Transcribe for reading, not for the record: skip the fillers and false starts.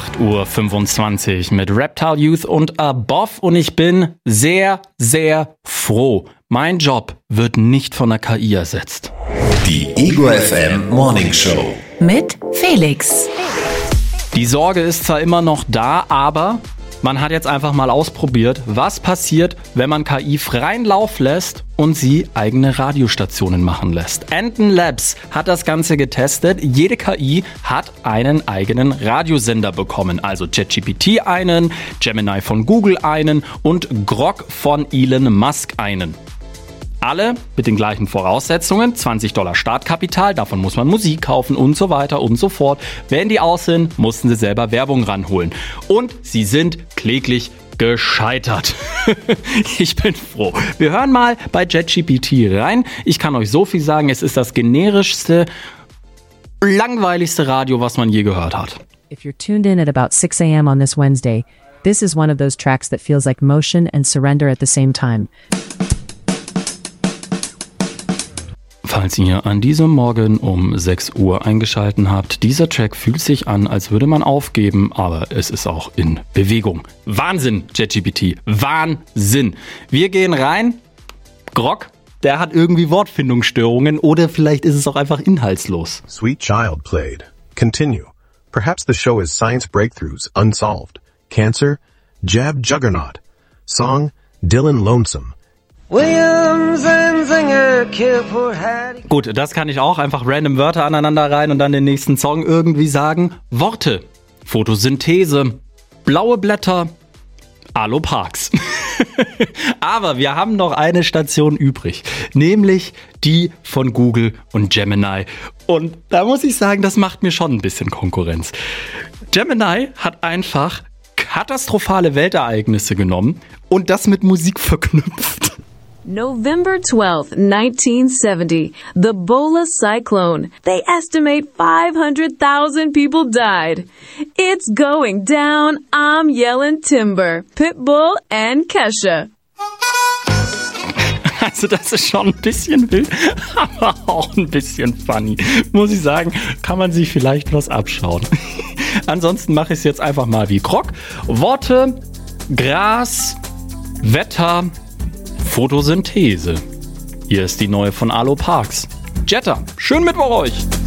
8:25 Uhr mit Reptile Youth und Above und ich bin sehr, sehr froh. Mein Job wird nicht von der KI ersetzt. Die Ego FM Morning Show mit Felix. Die Sorge ist zwar immer noch da, aber man hat jetzt einfach mal ausprobiert, was passiert, wenn man KI freien Lauf lässt und sie eigene Radiostationen machen lässt. Anton Labs hat das Ganze getestet. Jede KI hat einen eigenen Radiosender bekommen. Also ChatGPT einen, Gemini von Google einen und Grok von Elon Musk einen. Alle mit den gleichen Voraussetzungen, $20 Startkapital, davon muss man Musik kaufen und so weiter und so fort. Wenn die aus sind, mussten sie selber Werbung ranholen. Und sie sind kläglich gescheitert. Ich bin froh. Wir hören mal bei ChatGPT rein. Ich kann euch so viel sagen, es ist das generischste, langweiligste Radio, was man je gehört hat. If you're tuned in at about 6 a.m. on this Wednesday, this is one of those tracks that feels like motion and surrender at the same time. Falls ihr an diesem Morgen um 6 Uhr eingeschalten habt, dieser Track fühlt sich an, als würde man aufgeben, aber es ist auch in Bewegung. Wahnsinn, ChatGPT, Wahnsinn. Wir gehen rein. Grok, der hat irgendwie Wortfindungsstörungen oder vielleicht ist es auch einfach inhaltslos. Sweet child played. Continue. Perhaps the show is science breakthroughs unsolved. Cancer, jab juggernaut. Song, Dylan Lonesome. Williams and Singer, kill poor Hattie. Gut, das kann ich auch. Einfach random Wörter aneinander rein und dann den nächsten Song irgendwie sagen. Worte, Photosynthese, blaue Blätter, Aloparks. Aber wir haben noch eine Station übrig, nämlich die von Google und Gemini. Und da muss ich sagen, das macht mir schon ein bisschen Konkurrenz. Gemini hat einfach katastrophale Weltereignisse genommen und das mit Musik verknüpft. November 12th, 1970, the Bola cyclone. They estimate 500,000 people died. It's going down, I'm yelling timber. Pitbull and Kesha. Also das ist schon ein bisschen wild, aber auch ein bisschen funny. Muss ich sagen, kann man sich vielleicht was abschauen. Ansonsten mache ich es jetzt einfach mal wie Grok. Worte, Gras, Wetter, Photosynthese. Hier ist die neue von Aloparks. Jetta, schönen Mittwoch euch!